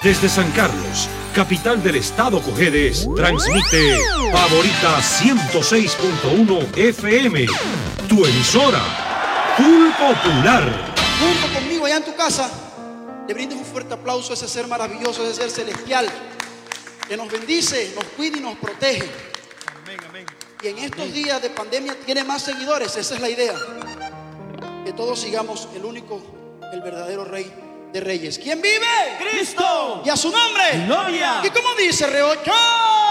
Desde San Carlos, capital del estado Cojedes, transmite Favorita 106.1 FM, tu emisora, Full Popular. Junto conmigo allá en tu casa, le brindes un fuerte aplauso a ese ser maravilloso, a ese ser celestial, que nos bendice, nos cuida y nos protege. Amén, amén. Y en estos días de pandemia tiene más seguidores, esa es la idea. Que todos sigamos el único, el verdadero Rey de Reyes. ¿Quién vive? ¡Cristo! Y a su nombre. ¡Gloria! ¿Y cómo dice, Reocho?